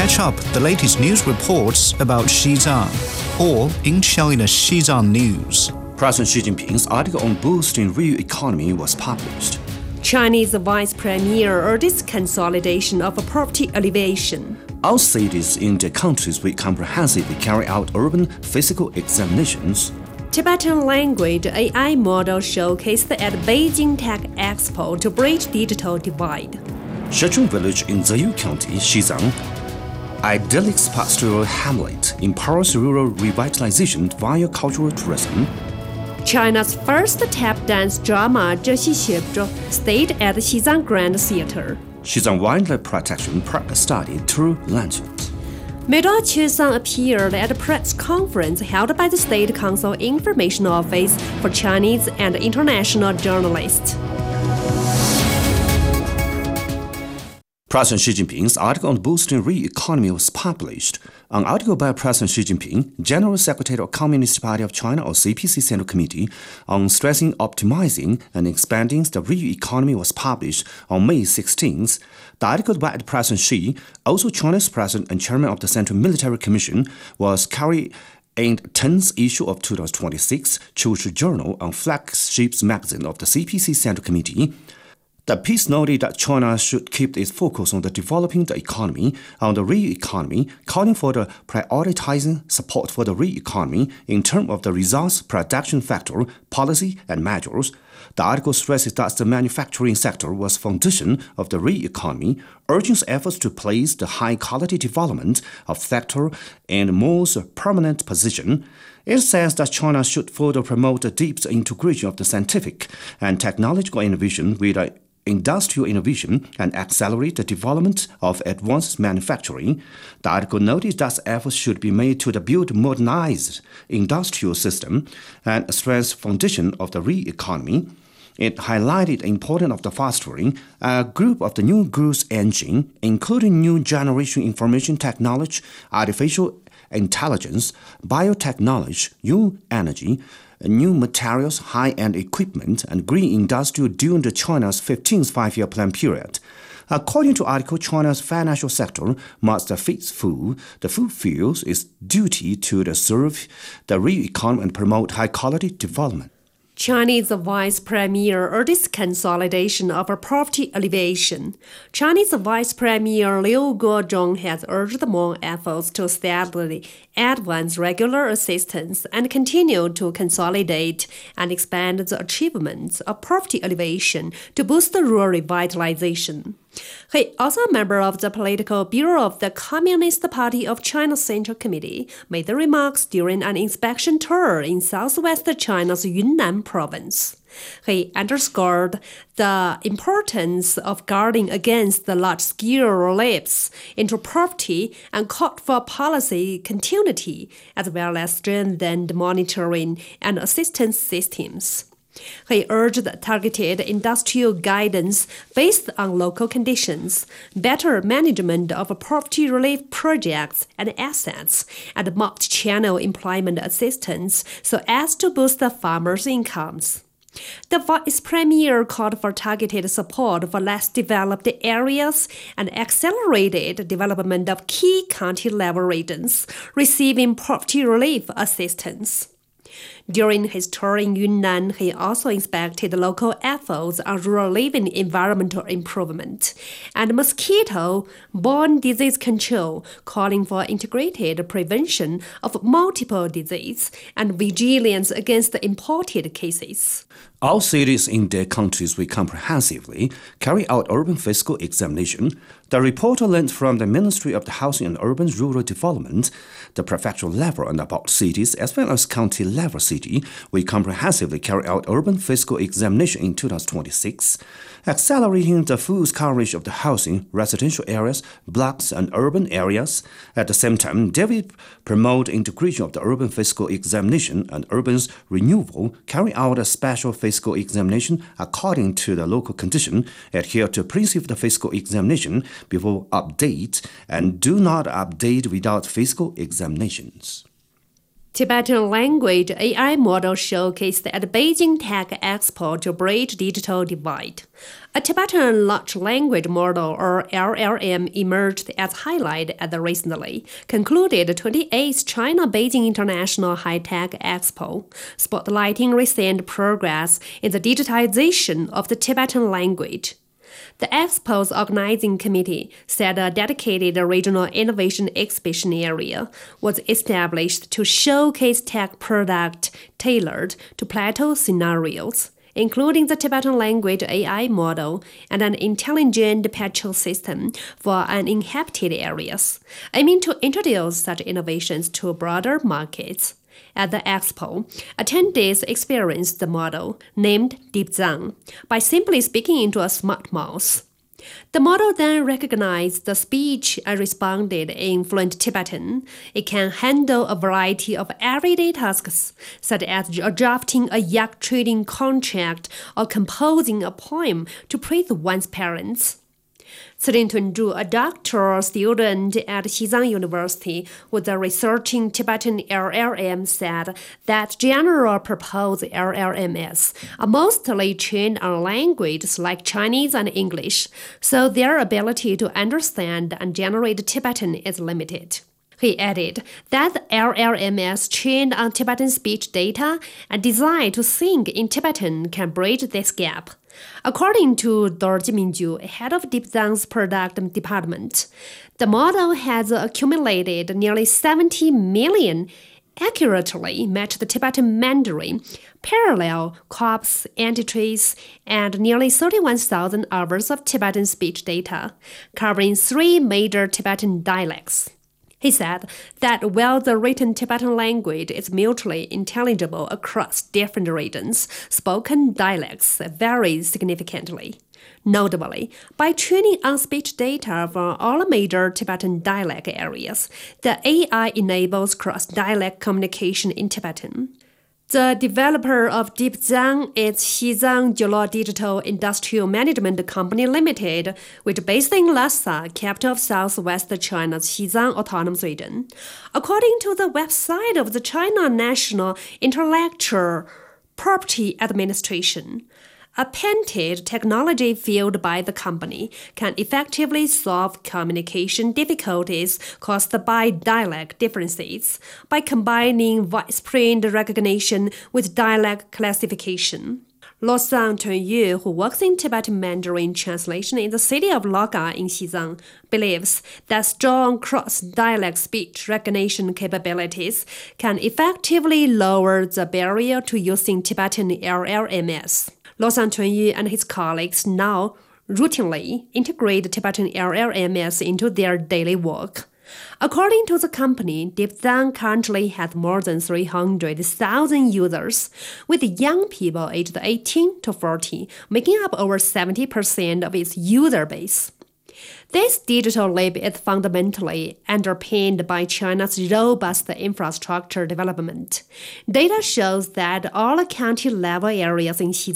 Catch up the latest news reports about Xizang, or in China Xizang News. President Xi Jinping's article on boosting real economy was published. Chinese Vice Premier urges consolidation of poverty alleviation. All cities in the countries will comprehensively carry out urban physical examinations. Tibetan language AI model showcased at Beijing Tech Expo to bridge digital divide. Shechun village in Zheyu County, Xizang, idyllic pastoral hamlet empowers rural revitalization via cultural tourism. China's first tap dance drama 这戏写着 stayed at Xizang Grand Theater. Xizang Wildlife Protection Park started through lanterns. Meidua Qiusang appeared at a press conference held by the State Council Information Office for Chinese and international journalists. President Xi Jinping's article on boosting real economy was published. An article by President Xi Jinping, General Secretary of Communist Party of China or CPC Central Committee, on stressing optimizing and expanding the real economy was published on May 16th. The article by President Xi, also China's President and Chairman of the Central Military Commission, was carried in the 10th issue of 2026 Chushi Journal on flagship magazine of the CPC Central Committee. The piece noted that China should keep its focus on the developing the economy, on the real economy, calling for the prioritizing support for the real economy in terms of the resource production factor, policy, and measures. The article stresses that the manufacturing sector was foundation of the real economy, urging efforts to place the high-quality development of sector in a more permanent position. It says that China should further promote the deep integration of the scientific and technological innovation with industrial innovation and accelerate the development of advanced manufacturing. The article noted that efforts should be made to build modernized industrial system and strengthen foundation of the real economy. It highlighted the importance of the fostering a group of the new growth engine, including new generation information technology, artificial intelligence, biotechnology, new energy, new materials, high-end equipment, and green industry during the China's 15th five-year plan period. According to the article, China's financial sector must fulfill the fulfills its duty to serve the real economy and promote high-quality development. Chinese Vice Premier urges consolidation of poverty alleviation. Chinese Vice Premier Liu Guozhong has urged more efforts to steadily advance regular assistance and continue to consolidate and expand the achievements of poverty alleviation to boost rural revitalization. He, also a member of the Political Bureau of the Communist Party of China Central Committee, made the remarks during an inspection tour in southwest China's Yunnan province. He underscored the importance of guarding against the large-scale leaps into poverty and called for policy continuity as well as strengthened monitoring and assistance systems. He urged targeted industrial guidance based on local conditions, better management of poverty relief projects and assets, and multi-channel employment assistance so as to boost the farmers' incomes. The Vice Premier called for targeted support for less developed areas and accelerated development of key county-level regions receiving poverty relief assistance. During his tour in Yunnan, he also inspected local efforts on rural living environmental improvement and mosquito-borne disease control, calling for integrated prevention of multiple disease and vigilance against imported cases. All cities in their countries will comprehensively carry out urban physical examination. The report learned from the Ministry of the Housing and Urban Rural Development, the prefectural level and about cities as well as county level city will comprehensively carry out urban physical examination in 2026, accelerating the full coverage of the housing, residential areas, blocks, and urban areas. At the same time, they will promote integration of the urban physical examination and urban renewal, carry out a special physical examination according to the local condition, adhere to principle of the physical examination before update, and do not update without physical examinations. Tibetan language AI model showcased at the Beijing Tech Expo to bridge digital divide. A Tibetan large language model, or LLM, emerged as highlighted at the recently concluded 28th China Beijing International High-Tech Expo, spotlighting recent progress in the digitization of the Tibetan language. The Expo's organizing committee said a dedicated regional innovation exhibition area was established to showcase tech products tailored to plateau scenarios, including the Tibetan language AI model and an intelligent patrol system for uninhabited areas, aiming to introduce such innovations to broader markets. At the expo, attendees experienced the model, named DeepZhang, by simply speaking into a smart mouse. The model then recognized the speech and responded in fluent Tibetan. It can handle a variety of everyday tasks, such as drafting a yak trading contract or composing a poem to praise one's parents. Celin Tunzhu, a doctoral student at Xizang University with a researching Tibetan LLM, said that general-purpose LLMs are mostly trained on languages like Chinese and English, so their ability to understand and generate Tibetan is limited. He added that LLMs trained on Tibetan speech data and designed to think in Tibetan can bridge this gap. According to Dorji Mingju, head of DeepZhang's product department, the model has accumulated nearly 70 million accurately matched Tibetan Mandarin, parallel corpus entries, and nearly 31,000 hours of Tibetan speech data, covering 3 major Tibetan dialects. He said that while the written Tibetan language is mutually intelligible across different regions, spoken dialects vary significantly. Notably, by training on speech data from all major Tibetan dialect areas, the AI enables cross-dialect communication in Tibetan. The developer of DeepZhang is Xizang Jiuluo Digital Industrial Management Company Limited, which is based in Lhasa, capital of southwest China's Xizang Autonomous Region. According to the website of the China National Intellectual Property Administration, a patented technology fueled by the company can effectively solve communication difficulties caused by dialect differences by combining voice print recognition with dialect classification. Losang Chunyu, who works in Tibetan Mandarin translation in the city of Loga in Xizang, believes that strong cross-dialect speech recognition capabilities can effectively lower the barrier to using Tibetan LLMs. Losang Chunyu and his colleagues now routinely integrate Tibetan LLMs into their daily work. According to the company, DeepZhang currently has more than 300,000 users, with young people aged 18 to 40 making up over 70% of its user base. This digital leap is fundamentally underpinned by China's robust infrastructure development. Data shows that all county-level areas in Xizang